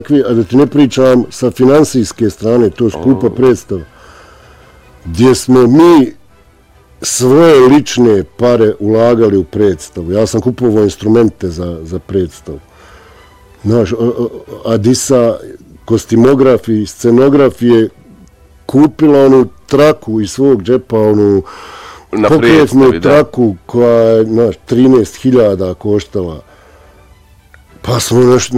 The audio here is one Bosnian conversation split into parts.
A da ti ne pričam sa finansijske strane, to je skupa predstava, gdje smo mi svoje lične pare ulagali u predstavu. Ja sam kupovao instrumente za predstavu. Znaš, Adisa, kostimograf i scenograf je kupila onu traku iz svog džepa, onu pokretnu traku koja je 13.000 koštala. Pa smo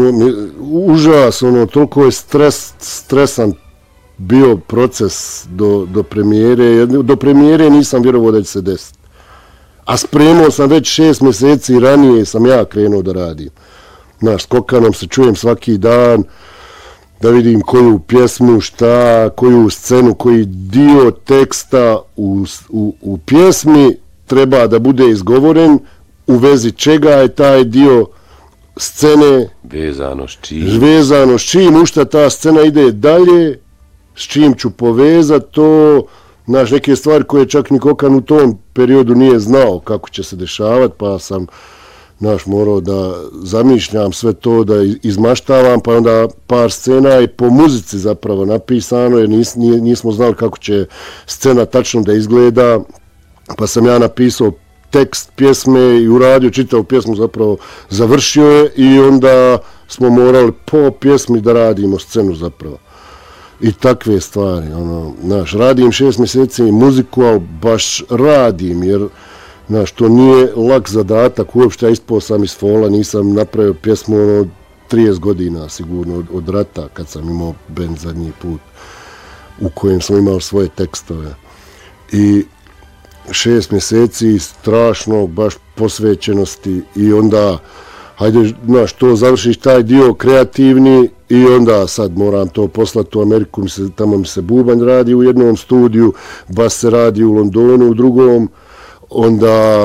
užas, toliko je stresan bio proces do premijere. Do premijere nisam vjerovao da će se desiti. A spremao sam već 6 mjeseci ranije sam ja krenuo da radim. Znaš, s Kokanom se čujem svaki dan, da vidim koju pjesmu, šta, koju scenu, koji dio teksta u pjesmi treba da bude izgovoren, u vezi čega je taj dio scene vezano s čim, u šta ta scena ide dalje, s čim ću povezati to, znaš, neke stvari koje čak ni Kokan u tom periodu nije znao kako će se dešavati, pa sam morao da zamišljam sve to, da izmaštavam, pa onda par scena i po muzici zapravo napisano, jer nismo znali kako će scena tačno da izgleda, pa sam ja napisao tekst pjesme i uradio čitavu pjesmu, zapravo završio je i onda smo morali po pjesmi da radimo scenu zapravo. I takve stvari, radim 6 mjeseci muziku, ali baš radim, jer to nije lak zadatak, uopšte ispao sam iz fola, nisam napravio pjesmu 30 godina sigurno od rata, kad sam imao bend zadnji put, u kojem sam imao svoje tekstove. I 6 mjeseci strašno, baš posvećenosti i onda, hajde, to završiš taj dio kreativni i onda sad moram to poslati u Ameriku, tamo mi se bubanj radi u jednom studiju, bas se radi u Londonu u drugom, onda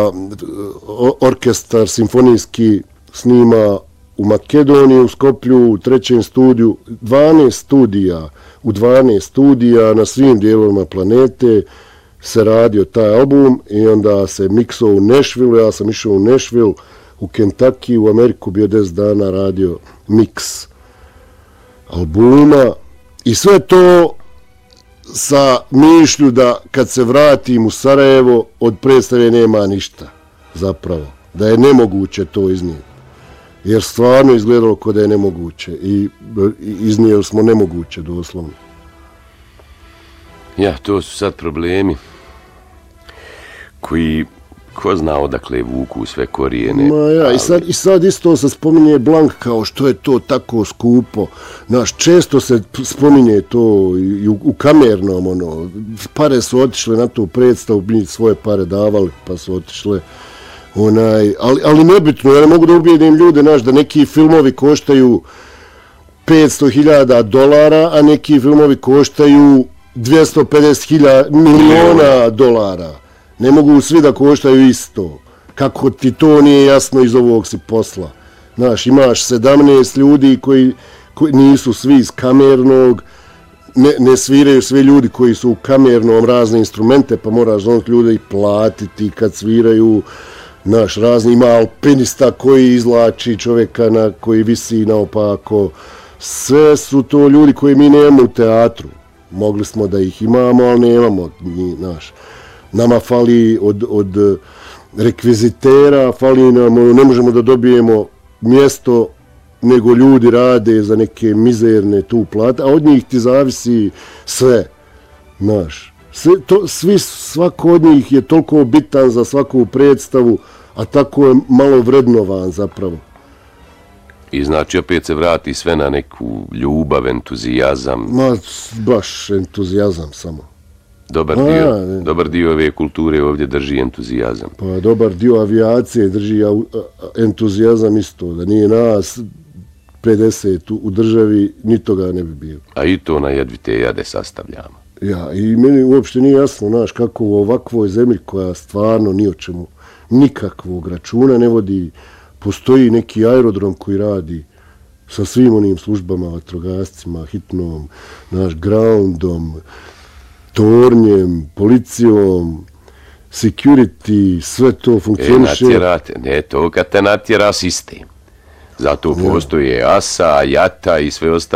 orkestar simfonijski snima u Makedoniji, u Skoplju, u trećem studiju, 12 studija, u 12 studija na svim dijelovima planete se radio taj album i onda se miksao u Nashville, ja sam išao u Nashville, u Kentucky, u Ameriku bio 10 dana radio miks albuma i sve to sa mišlju da kad se vratim u Sarajevo od predstave nema ništa zapravo, da je nemoguće to iznijeti. Jer stvarno izgledalo kao da je nemoguće i iznijeli smo nemoguće doslovno. Ja, to su sad problemi koji ko zna odakle vuku sve korijene. I sad isto se spominje Blank kao što je to tako skupo. Često se spominje to i u kamernom, pare su otišle na tu predstavu, mi svoje pare davali, pa su otišle. Ali nebitno, ja ne mogu da ubijedim ljude, da neki filmovi koštaju $500,000, a neki filmovi koštaju 250 miliona dolara. Ne mogu svi da koštaju isto. Kako ti to nije jasno iz ovog si posla. Imaš 17 ljudi koji nisu svi iz kamernog, ne sviraju svi ljudi koji su u kamernom razne instrumente, pa moraš ljude i platiti kad sviraju. Razni, ima alpinista koji izlači čovjeka koji visi naopako. Sve su to ljudi koji mi nemamo u teatru. Mogli smo da ih imamo, ali nemamo. Nama fali od rekvizitera, fali nam, ne možemo da dobijemo mjesto, nego ljudi rade za neke mizerne tu plate, a od njih ti zavisi sve, svako od njih je toliko bitan za svaku predstavu, a tako je malo vrednovan zapravo. I znači opet se vrati sve na neku ljubav, entuzijazam. Baš entuzijazam samo. Dobar dio ove kulture ovdje drži entuzijazam. Pa dobar dio avijacije drži entuzijazam isto, da nije nas 50 u državi, ni toga ne bi bilo. A i to na jedvite jade sastavljamo. Ja, i meni uopšte nije jasno, kako u ovakvoj zemlji koja stvarno ni o čemu nikakvog računa ne vodi, postoji neki aerodrom koji radi sa svim onim službama, vatrogascima, hitnom, groundom, tornjem, policijom, security, sve to funkcioniše. Ne, to kad te natjera sistem. Zato postoje ASA, JATA i sve ostalo.